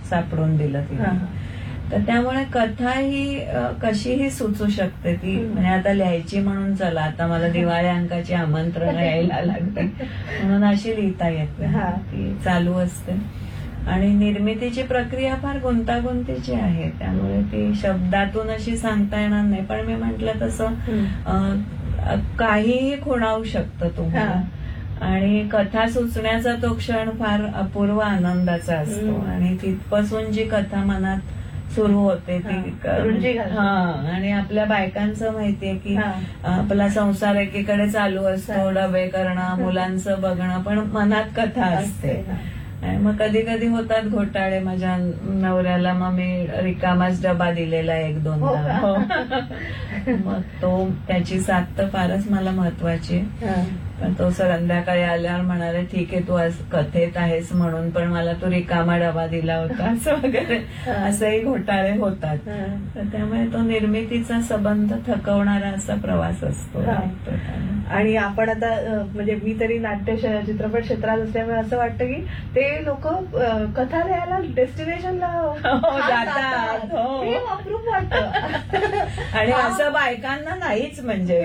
सापडून दिलं तिने. तर त्यामुळे कथा ही कशीही सुचू शकते ती. म्हणजे आता लिहायची म्हणून चला आता मला दिवाळी अंकाची आमंत्रण यायला लागते म्हणून अशी लिहिता येते, ती चालू असते. आणि निर्मितीची प्रक्रिया फार गुंतागुंतीची आहे, त्यामुळे ती शब्दातून अशी सांगता येणार नाही. पण मी म्हटलं तसं काहीही खुणावू शकतं तुम्हाला. आणि कथा सुचण्याचा तो क्षण फार अपूर्व आनंदाचा असतो. आणि तिथपासून जी कथा मनात सुरू होते ती आणि आपल्या बायकांचं माहितीये की आपला संसार एकीकडे चालू असतो, डबे करणं, मुलांचं बघणं, पण मनात कथा असते. मग कधी कधी होतात घोटाळे. माझ्या नवऱ्याला मग मी रिकामाच डबा दिलेला 1-2दा. मग तो त्याची साथ तर फारच मला महत्वाची. पण तो संध्याकाळी आल्यावर म्हणाले ठीक आहे तू आज कथेत आहेस म्हणून, पण मला तो रिकामा डबा दिला होता असं वगैरे असंही घोटाळे होतात. तर त्यामुळे तो निर्मितीचा संबंध थकवणारा असा प्रवास असतो. आणि आपण आता म्हणजे मी तरी नाट्य चित्रपट क्षेत्रात असल्यामुळे असं वाटतं की ते लोक कथा लिहायला डेस्टिनेशनला जातात. अप्रूप वाटतं. आणि असं बायकांना नाहीच म्हणजे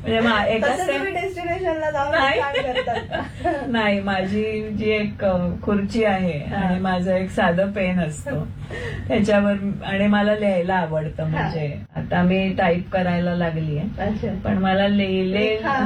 डेस्टिनेशनला नाही. माझी जी एक खुर्ची आहे आणि माझं एक साधं पेन असतं त्याच्यावर, आणि मला लिहायला आवडतं. म्हणजे आता मी टाईप करायला लागलीये, पण मला लिहिले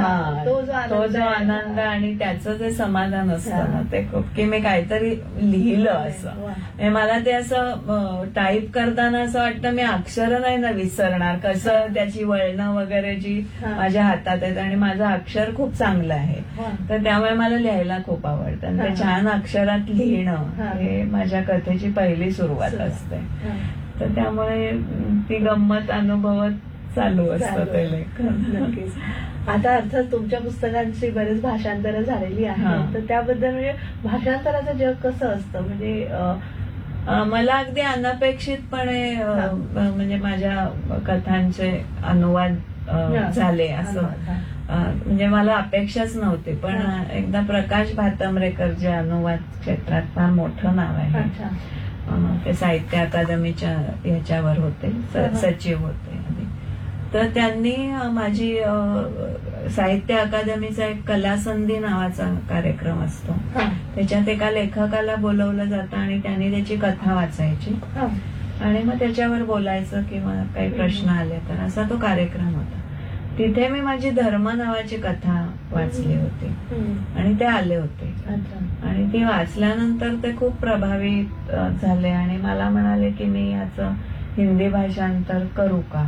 तो जो आनंद आणि त्याचं जे समाधान असतं ना ते खूप, की मी काहीतरी लिहिलं असं. मला ते असं टाईप करताना असं वाटतं मी अक्षर नाही ना विसरणार, कसं त्याची वळणं वगैरे जी माझ्या हातात आहेत. आणि माझं अक्षर खूप चांगलं आहे, तर त्यामुळे मला लिहायला खूप आवडतं. आणि ते छान अक्षरात लिहिणं हे माझ्या कथेची पहिली सुरुवात असते. तर त्यामुळे ती गंमत अनुभवत चालू असतं ते लेखन. आता अर्थात तुमच्या पुस्तकांची बरेच भाषांतरं झालेली आहेत, तर त्याबद्दल म्हणजे भाषांतराचं जग कसं असतं? म्हणजे मला अगदी अनपेक्षितपणे म्हणजे माझ्या कथांचे अनुवाद झाले असं. म्हणजे मला अपेक्षाच नव्हती. पण एकदा प्रकाश भातांब्रेकर जे अनुवाद क्षेत्रात फार मोठं नाव आहे, ते साहित्य अकादमीच्या ह्याच्यावर होते, सचिव होते. तर त्यांनी माझी साहित्य अकादमीचा एक कलासंधी नावाचा कार्यक्रम असतो, त्याच्यात एका लेखकाला बोलवलं जातं आणि त्यांनी त्याची कथा वाचायची आणि मग त्याच्यावर बोलायचं किंवा काही प्रश्न आले तर, असा तो कार्यक्रम होता. तिथे मी माझी धर्म नावाची कथा वाचली होती आणि ते आले होते. आणि ती वाचल्यानंतर ते खूप प्रभावित झाले आणि मला म्हणाले की मी याचं हिंदी भाषांतर करू का.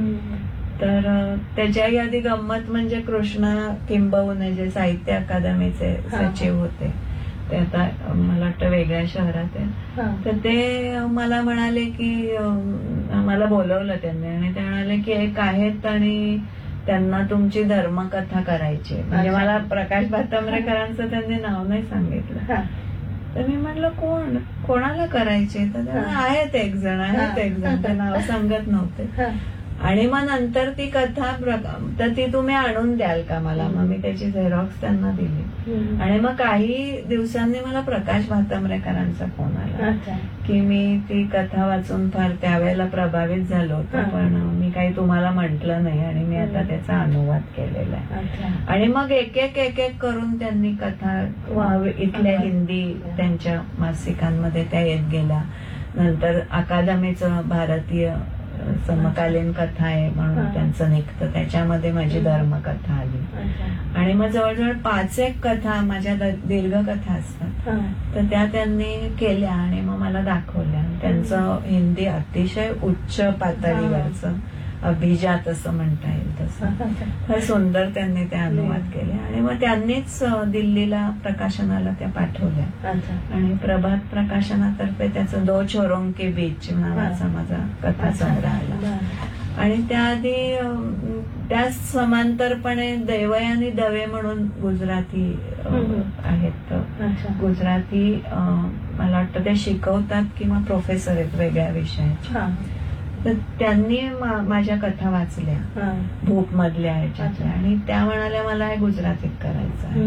तर त्याच्याही आधी गंमत म्हणजे कृष्णा किंबहुने जे साहित्य अकादमीचे सचिव होते, ते आता मला वाटतं वेगळ्या शहरात आहे, तर ते मला म्हणाले की मला बोलवलं त्यांनी आणि ते म्हणाले की एक आहेत आणि त्यांना तुमची धर्मकथा करायची. म्हणजे मला प्रकाश भातांब्रेकरांचं त्यांनी नाव नाही सांगितलं. तर मी म्हटलं कोणाला करायचे, तर आहेत एक जण ते नाव सांगत नव्हते. आणि मग नंतर ती कथा तर ती तुम्ही आणून द्याल का मला. मग मी त्याची झेरॉक्स त्यांना दिली आणि मग काही दिवसांनी मला प्रकाश भातांब्रेकरांचा फोन आला की मी ती कथा वाचून फार त्यावेळेला प्रभावित झालो होतो, पण मी काही तुम्हाला म्हटलं नाही आणि मी आता त्याचा अनुवाद केलेला आहे. आणि मग एक एक करून त्यांनी कथा इथल्या हिंदी त्यांच्या मासिकांमध्ये त्या येत गेल्या. नंतर अकादमीचं भारतीय समकालीन कथा आहे म्हणून त्यांचं निघतं, त्याच्यामध्ये माझी धर्मकथा आली. आणि मग जवळजवळ 5 कथा माझ्या दीर्घकथा असतात, तर त्या त्यांनी केल्या आणि मग मला दाखवल्या. त्यांचं हिंदी अतिशय उच्च पातळीवरचं अभिजात असं म्हणता येईल तसं फार सुंदर त्यांनी ते अनुवाद केले. आणि मग त्यांनीच दिल्लीला प्रकाशनाला त्या पाठवल्या आणि प्रभात प्रकाशनातर्फे त्याचं 2 छोरों के बीच नावाचा माझा कथा संग्रह आला. आणि त्याआधी त्या समांतरपणे दैवयानी दवे म्हणून गुजराती आहेत, गुजराती मला वाटतं ते शिकवतात किंवा प्रोफेसर आहेत वेगळ्या विषयाच्या. तर त्यांनी माझ्या कथा वाचल्या भूप मधल्या ह्याच्यातल्या आणि त्या म्हणाल्या मला हे गुजरातीत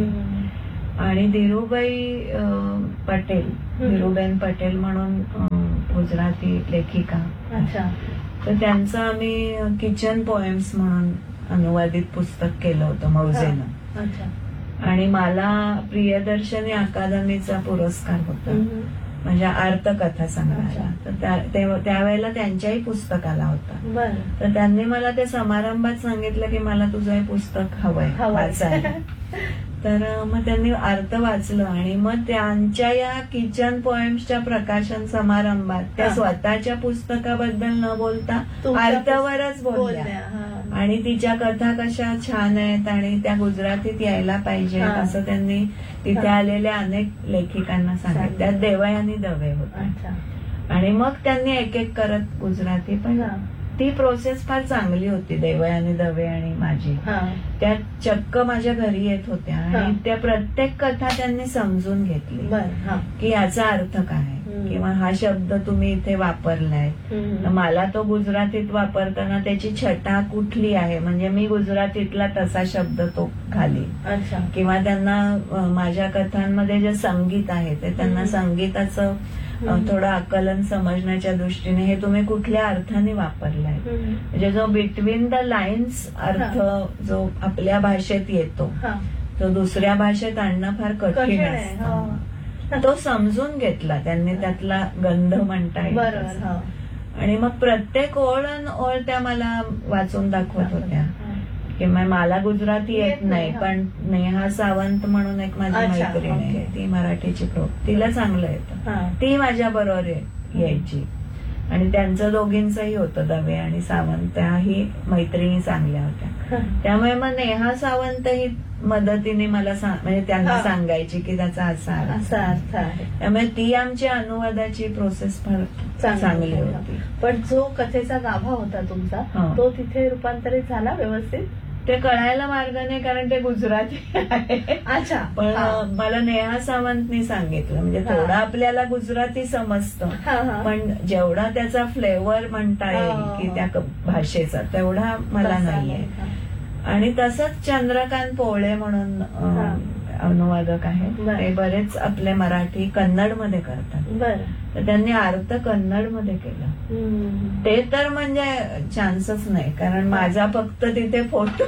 करायचं. आणि धीरूबेन पटेल म्हणून गुजराती लेखिका. अच्छा. तर त्यांचं आम्ही किचन पोएम्स म्हणून अनुवादित पुस्तक केलं होतं मौजेनं. अच्छा. आणि मला प्रियदर्शनी अकादमीचा पुरस्कार होता माझ्या अर्थकथा संग्रहाला. तर त्यावेळेला त्यांच्याही पुस्तकाला होता. बरं. तर त्यांनी मला त्या समारंभात सांगितलं की मला तुझं हे पुस्तक हवंय वाचायला. तर मग त्यांनी अर्थ वाचलं आणि मग त्यांच्या या किचन पोएम्सच्या प्रकाशन समारंभात त्या स्वतःच्या पुस्तकाबद्दल न बोलता अर्थावरच बोलल्या. आणि तिच्या कथा कशा छान आहेत आणि त्या गुजरातीत यायला पाहिजे असं त्यांनी तिथे आलेल्या अनेक लेखिकांना सांगितलं. त्यात देवयानी दवे होत्या. आणि मग त्यांनी एक एक करत गुजराती. पण ती प्रोसेस फार चांगली होती देवयानी दवे आणि माझी. त्या चक्क माझ्या घरी येत होत्या आणि त्या प्रत्येक कथा त्यांनी समजून घेतली की याचा अर्थ काय किंवा हा शब्द तुम्ही इथे वापरलाय. मला तो गुजरातीत वापरताना त्याची छटा कुठली आहे म्हणजे मी गुजरातीतला तसा शब्द तो घाली. किंवा त्यांना माझ्या कथांमध्ये जे संगीत आहे ते त्यांना संगीताचं थोडं आकलन समजण्याच्या दृष्टीने हे तुम्ही कुठल्या अर्थाने वापरलाय म्हणजे जो बिटवीन द लाईन्स अर्थ जो आपल्या भाषेत येतो तो दुसऱ्या भाषेत आणणं फार कठीण असतं. तो समजून घेतला त्यांनी त्यातला गंध म्हणता येईल. आणि मग प्रत्येक ओळ ओळ त्या मला वाचून दाखवत होत्या की मला गुजराती येत नाही पण नेहा सावंत म्हणून एक माझी मैत्रीण आहे ती मराठीची तिला चांगलं येतं. ती माझ्या बरोबर यायची आणि त्यांचं दोघींचंही होतं दवे आणि सावंत त्याही मैत्रिणी चांगल्या होत्या. त्यामुळे मग नेहा सावंत ही मदतीने मला म्हणजे त्यांना सांगायची की त्याचा असा अर्थ आहे. त्यामुळे ती आमची अनुवादाची प्रोसेस फार चांगली होती. पण जो कथेचा गाभा होता तुमचा तो तिथे रूपांतरित झाला व्यवस्थित? ते कळायला मार्ग नाही कारण ते गुजराती आहे. अच्छा. पण मला नेहा सावंतनी सांगितलं म्हणजे थोडं आपल्याला गुजराती समजतं पण जेवढा त्याचा फ्लेवर म्हणता येईल की त्या भाषेचा तेवढा मला नाहीये. आणि तसंच चंद्रकांत पोळे म्हणून अनुवादक आहेत ते बरेच आपले मराठी कन्नड मध्ये करतात. तर त्यांनी अर्थ कन्नड मध्ये केलं. ते तर म्हणजे चान्सच नाही कारण माझा फक्त तिथे फोटो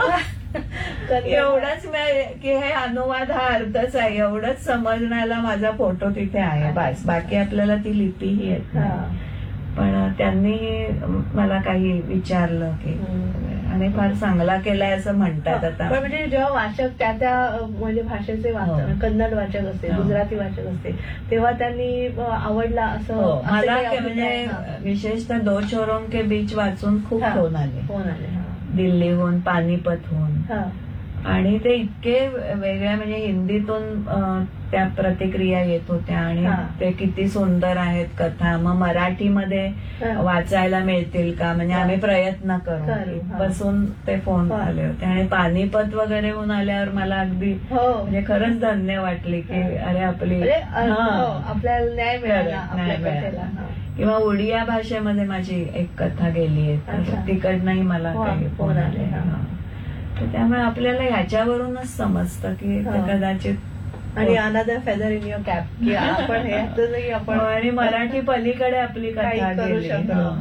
एवढंच की हे अनुवाद हा अर्थच आहे एवढंच समजण्याला माझा फोटो तिथे आहे बस. बाकी आपल्याला ती लिपीही येत नाही. पण त्यांनी मला काही विचारलं की आणि फार चांगला केलाय असं म्हणतात आता. म्हणजे जेव्हा वाचक त्या म्हणजे भाषेचे कन्नड वाचक असते गुजराती वाचक असते तेव्हा त्यांनी आवडला असं मला म्हणजे विशेषतः दो छोरों के बीच वाचून खूप फोन आले दिल्लीहून पानिपतहून. आणि ते इतके वेगळ्या म्हणजे हिंदीतून त्या प्रतिक्रिया येत होत्या आणि ते किती सुंदर आहेत कथा मग मराठीमध्ये वाचायला मिळतील का म्हणजे आम्ही प्रयत्न करू बसून ते फोन आले होते. आणि पानिपत वगैरे होऊन आल्यावर मला अगदी म्हणजे खरंच धन्य वाटले की अरे आपल्याला न्याय मिळाला. किंवा ओडिया भाषेमध्ये माझी एक कथा गेली आहे तिकडनंही मला काही फोन आले. त्यामुळे आपल्याला ह्याच्यावरूनच समजतं की कदाचित आणि another feather in your cap की आपण हे आपण आणि मराठी पलीकडे आपली कथा गेली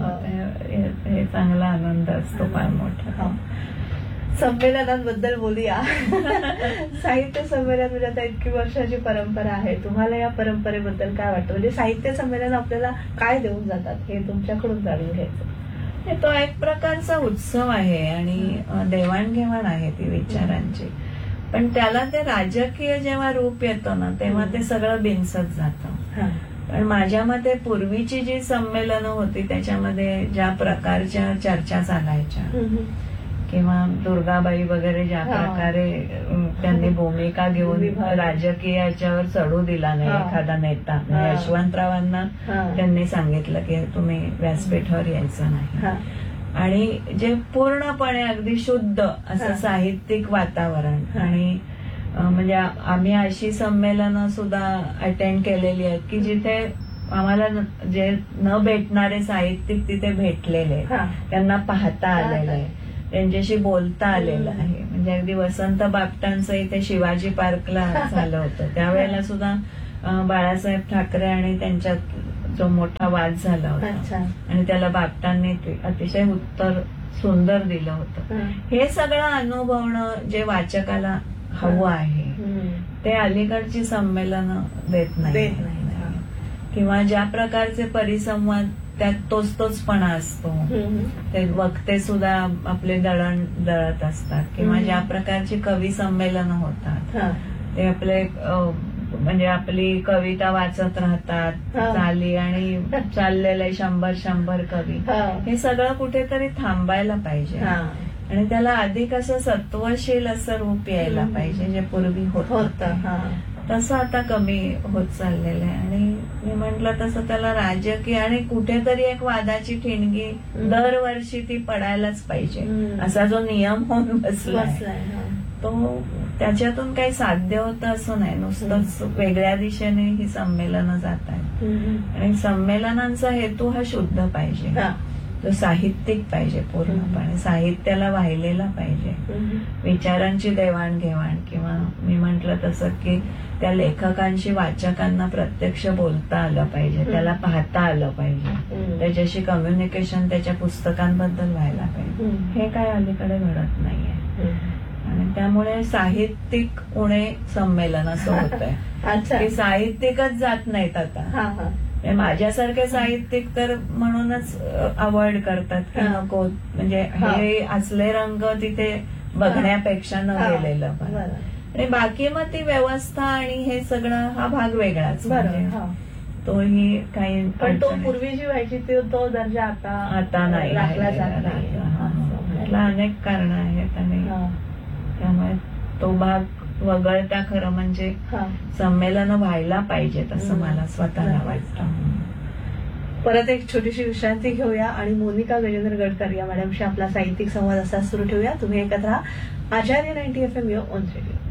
हे चांगला आनंद असतो फार मोठा. संमेलनांबद्दल बोलूया. साहित्य संमेलन म्हणजे आता इतकी वर्षाची परंपरा आहे तुम्हाला या परंपरेबद्दल काय वाटतं म्हणजे साहित्य संमेलन आपल्याला काय देऊन जातात हे तुमच्याकडून जाणून घ्यायचं. तो एक प्रकारचा उत्सव आहे आणि देवाणघेवाण आहे ती विचारांची. पण त्याला ते राजकीय जेव्हा रूप येतं ना तेव्हा ते सगळं बिनसत जातं. पण माझ्या मते पूर्वीची जी संमेलनं होती त्याच्यामध्ये ज्या प्रकारच्या चर्चा चालायच्या किंवा दुर्गाबाई वगैरे ज्या प्रकारे त्यांनी भूमिका घेऊन राजकीय याच्यावर चढू दिला नाही एखादा नेता. यशवंतरावांना त्यांनी सांगितलं की तुम्ही व्यासपीठावर यायचं नाही. आणि जे पूर्णपणे अगदी शुद्ध असं साहित्यिक वातावरण आणि म्हणजे आम्ही अशी संमेलनं सुद्धा अटेंड केलेली आहेत की जिथे आम्हाला जे न भेटणारे साहित्यिक तिथे भेटलेले त्यांना पाहता आलेलं आहे त्यांच्याशी बोलता आलेलं आहे. म्हणजे अगदी वसंत बापटांचं इथे शिवाजी पार्कला झालं होतं त्यावेळेला सुद्धा बाळासाहेब ठाकरे आणि त्यांच्यात जो मोठा वाद झाला होता अच्छा. आणि त्याला बापटांनी ते अतिशय उत्तर सुंदर दिलं होतं. हे सगळं अनुभवणं जे वाचकाला हवं आहे ते अलीकडची संमेलनं देत नाही. किंवा ज्या प्रकारचे परिसंवाद त्यात तोचपणा असतो, ते वक्ते सुद्धा आपले दळण दळत असतात, किंवा ज्या प्रकारची कवी संमेलनं होतात ते आपले म्हणजे आपली कविता वाचत राहतात चाली आणि चाललेले 100 कवी, हे सगळं कुठेतरी थांबायला पाहिजे आणि त्याला अधिक असं सत्वशील असं रूप यायला पाहिजे जे पूर्वी होत. तसं आता कमी होत चाललेलं आहे आणि मी म्हंटल तसं त्याला राजकीय आणि कुठेतरी एक वादाची ठिणगी दरवर्षी ती पडायलाच पाहिजे असा जो नियम होऊन बसलाय तो त्याच्यातून काही साध्य होतं असं नाही. नुसतंच वेगळ्या दिशेने ही संमेलनं जात आहेत आणि संमेलनांचा हेतू हा शुद्ध पाहिजे, जो साहित्यिक पाहिजे, पूर्णपणे साहित्याला वाहिलेला पाहिजे, विचारांची देवाणघेवाण, किंवा मी म्हंटल तसं की त्या लेखकांशी वाचकांना प्रत्यक्ष बोलता आलं पाहिजे, त्याला पाहता आलं पाहिजे, त्याच्याशी कम्युनिकेशन त्याच्या पुस्तकांबद्दल व्हायला पाहिजे. हे काय अलीकडे घडत नाहीये आणि त्यामुळे साहित्यिक उणे संमेलन असं होतंय की साहित्यिकच जात नाहीत आता. माझ्यासारखे साहित्यिक तर म्हणूनच अवॉइड करतात की नको, म्हणजे हे असले रंग तिथे बघण्यापेक्षा न गेलेलं बरं. आणि बाकी मग ती व्यवस्था आणि हे सगळं हा भाग वेगळाच, तोही काही, पण तो पूर्वी जी व्हायची तो दर्जा आता नाही राखला जात नाही. त्याला अनेक कारण आहेत आणि त्यामुळे तो भाग वगळता खरं म्हणजे संमेलन व्हायला पाहिजेत असं मला स्वतःला वाटतं. परत एक छोटीशी विश्रांती घेऊया आणि मोनिका गजेंद्र गडकर या मॅडमशी आपला साहित्यिक संवाद असा सुरू ठेवूया. तुम्ही ऐकत राहा आचार्य 90 FM ऑन रेडिओ.